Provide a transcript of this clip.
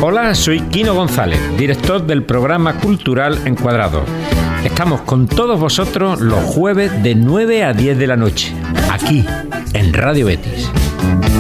Hola, soy Quino González, director del programa cultural Encuadrados. Estamos con todos vosotros los jueves de 9 a 10 de la noche, aquí, en Radio Betis.